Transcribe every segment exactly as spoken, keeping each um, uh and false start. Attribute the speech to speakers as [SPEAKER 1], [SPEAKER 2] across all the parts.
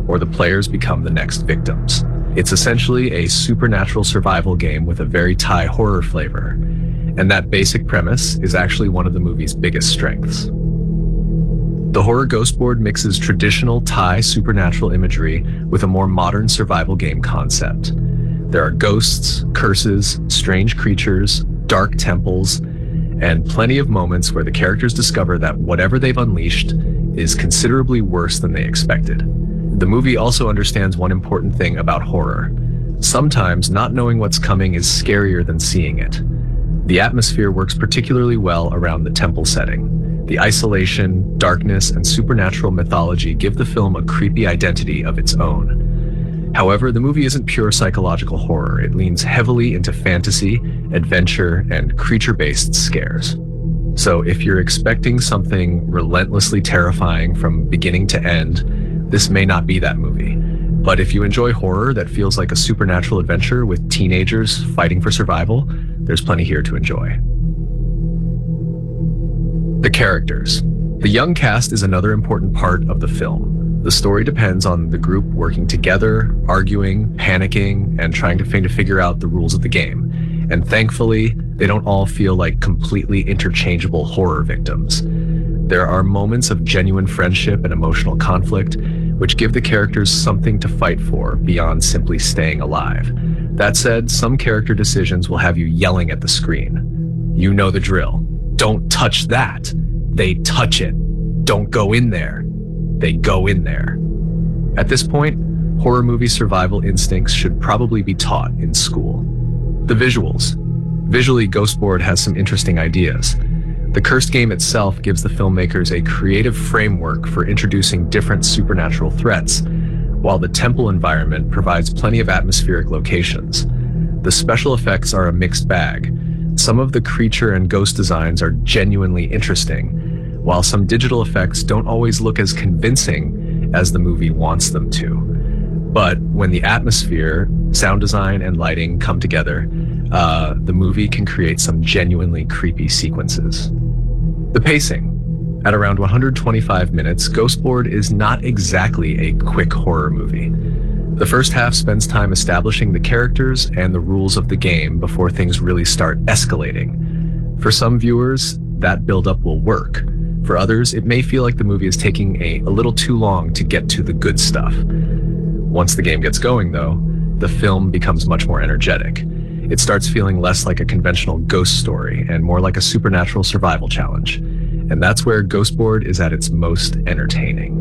[SPEAKER 1] or the players become the next victims. It's essentially a supernatural survival game with a very Thai horror flavor, and that basic premise is actually one of the movie's biggest strengths. The Horror Ghost Board mixes traditional Thai supernatural imagery with a more modern survival game concept. There are ghosts, curses, strange creatures, dark temples, and plenty of moments where the characters discover that whatever they've unleashed is considerably worse than they expected. The movie also understands one important thing about horror. Sometimes not knowing what's coming is scarier than seeing it. The atmosphere works particularly well around the temple setting. The isolation, darkness, and supernatural mythology give the film a creepy identity of its own. However, the movie isn't pure psychological horror. It leans heavily into fantasy, adventure, and creature-based scares. So if you're expecting something relentlessly terrifying from beginning to end, this may not be that movie. But if you enjoy horror that feels like a supernatural adventure with teenagers fighting for survival, there's plenty here to enjoy. The characters. The young cast is another important part of the film. The story depends on the group working together, arguing, panicking, and trying to figure out the rules of the game. And thankfully, they don't all feel like completely interchangeable horror victims. There are moments of genuine friendship and emotional conflict, which give the characters something to fight for beyond simply staying alive. That said, some character decisions will have you yelling at the screen. You know the drill. Don't touch that. They touch it. Don't go in there. They go in there. At this point, horror movie survival instincts should probably be taught in school. The visuals. Visually, Ghost Board has some interesting ideas. The cursed game itself gives the filmmakers a creative framework for introducing different supernatural threats, while the temple environment provides plenty of atmospheric locations. The special effects are a mixed bag. Some of the creature and ghost designs are genuinely interesting, while some digital effects don't always look as convincing as the movie wants them to. But when the atmosphere, sound design, and lighting come together, uh, the movie can create some genuinely creepy sequences. The pacing. At around one hundred twenty-five minutes, Ghost Board is not exactly a quick horror movie. The first half spends time establishing the characters and the rules of the game before things really start escalating. For some viewers, that buildup will work. For others, it may feel like the movie is taking a, a little too long to get to the good stuff. Once the game gets going, though, the film becomes much more energetic. It starts feeling less like a conventional ghost story and more like a supernatural survival challenge. And that's where Ghost Board is at its most entertaining.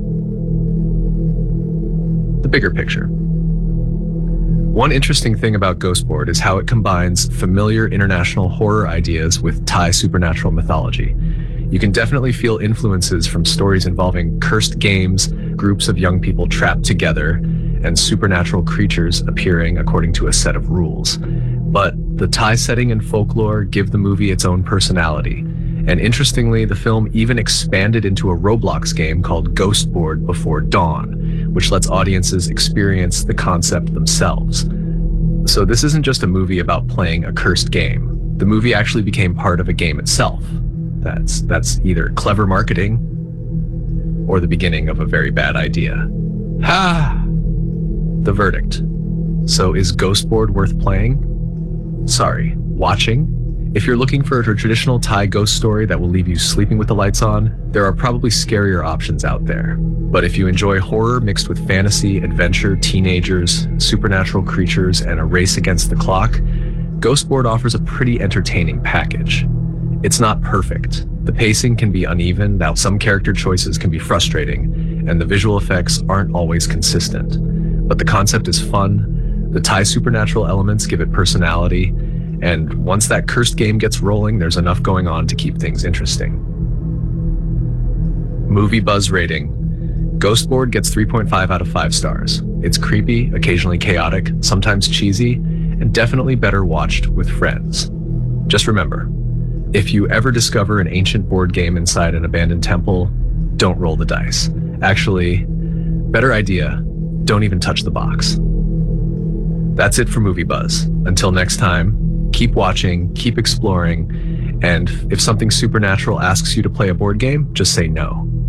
[SPEAKER 1] The bigger picture. One interesting thing about Ghost Board is how it combines familiar international horror ideas with Thai supernatural mythology. You can definitely feel influences from stories involving cursed games, groups of young people trapped together, and supernatural creatures appearing according to a set of rules. But the Thai setting and folklore give the movie its own personality. And interestingly, the film even expanded into a Roblox game called Ghost Board Before Dawn, which lets audiences experience the concept themselves. So this isn't just a movie about playing a cursed game. The movie actually became part of a game itself. That's, that's either clever marketing or the beginning of a very bad idea. Ha! The verdict. So is Ghost Board worth playing? Sorry, watching? If you're looking for a traditional Thai ghost story that will leave you sleeping with the lights on, there are probably scarier options out there. But if you enjoy horror mixed with fantasy, adventure, teenagers, supernatural creatures, and a race against the clock, Ghost Board offers a pretty entertaining package. It's not perfect. The pacing can be uneven, now some character choices can be frustrating, and the visual effects aren't always consistent. But the concept is fun, the Thai supernatural elements give it personality, and once that cursed game gets rolling, there's enough going on to keep things interesting. Movie buzz rating. Ghost Board gets three point five out of five stars. It's creepy, occasionally chaotic, sometimes cheesy, and definitely better watched with friends. Just remember, if you ever discover an ancient board game inside an abandoned temple, don't roll the dice. Actually, better idea, don't even touch the box. That's it for Movie Buzz. Until next time, keep watching, keep exploring, and if something supernatural asks you to play a board game, just say no.